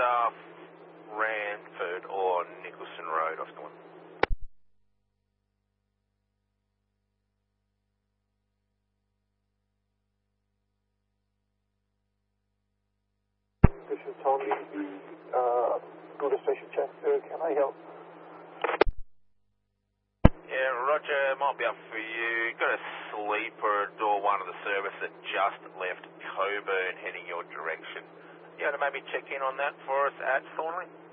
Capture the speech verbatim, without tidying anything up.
Staff, Ranford or Nicholson Road, Oscar one. This is Tommy, the uh, Buddha Station Chester. Can I help? Yeah, Roger, might be up for you. Got a sleeper at door one of the service that just left Coburn heading your direction. You want to maybe check in on that for us at Thornley?